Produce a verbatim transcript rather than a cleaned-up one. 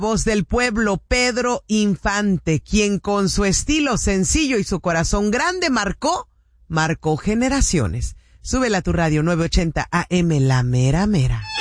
Voz del pueblo, Pedro Infante, quien con su estilo sencillo y su corazón grande marcó, marcó generaciones. Súbela a tu radio nueve ochenta A M, la mera mera.